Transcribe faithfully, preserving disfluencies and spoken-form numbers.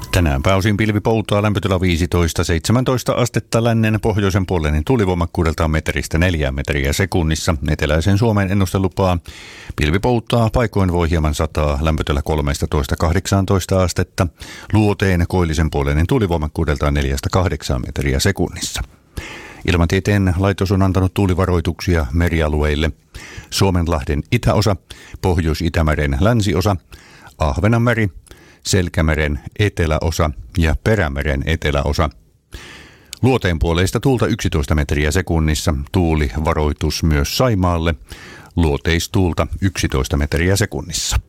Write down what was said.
Tänään pääosin pilvi poutaa, lämpötila viisitoista seitsemäntoista astetta, lännen pohjoisen puoleinen tulivoimakkuudeltaan metristä neljään metriä sekunnissa. Eteläisen Suomen ennustelupaa pilvi poutaa, paikoin voi hieman sataa, lämpötila kolmetoista kahdeksantoista astetta. Luoteen koillisen puoleinen tulivoimakkuudeltaan neljästä kahdeksaan metriä sekunnissa. Ilmatieteen laitos on antanut tuulivaroituksia merialueille: Suomenlahden itäosa, Pohjois-Itämeren länsiosa, Ahvenanmeri, Selkämeren eteläosa ja Perämeren eteläosa. Luoteen puoleista tuulta yksitoista metriä sekunnissa, tuulivaroitus myös Saimaalle, luoteistuulta yksitoista metriä sekunnissa.